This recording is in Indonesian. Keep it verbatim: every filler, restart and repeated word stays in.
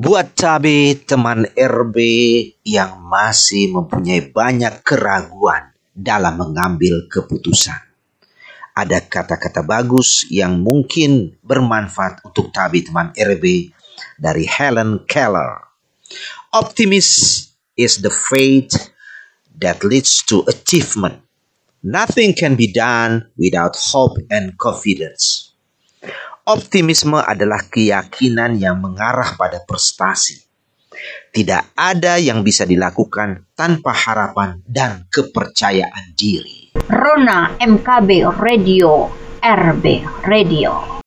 Buat cabe teman R B yang masih mempunyai banyak keraguan dalam mengambil keputusan, ada kata-kata bagus yang mungkin bermanfaat untuk cabe teman R B dari Helen Keller. Optimism is the faith that leads to achievement. Nothing can be done without hope and confidence. Optimisme adalah keyakinan yang mengarah pada prestasi. Tidak ada yang bisa dilakukan tanpa harapan dan kepercayaan diri. Rona M K B Radio, R B Radio.